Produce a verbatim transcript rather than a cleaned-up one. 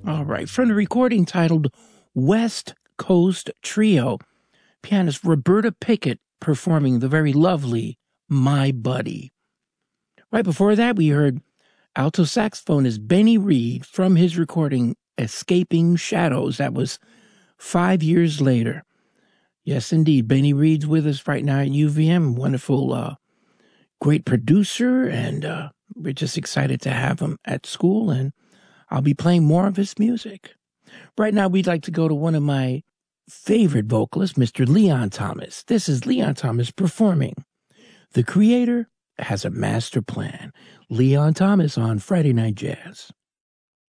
All right, from the recording titled West Coast Trio, pianist Roberta Pickett performing the very lovely My Buddy. Right before that, we heard alto saxophonist Benny Reed from his recording Escaping Shadows. That was five years later. Yes, indeed. Benny Reed's with us right now at U V M. Wonderful, uh, great producer, and uh, we're just excited to have him at school, and I'll be playing more of his music. Right now, we'd like to go to one of my favorite vocalists, Mister Leon Thomas. This is Leon Thomas performing The Creator Has a Master Plan. Leon Thomas on Friday Night Jazz.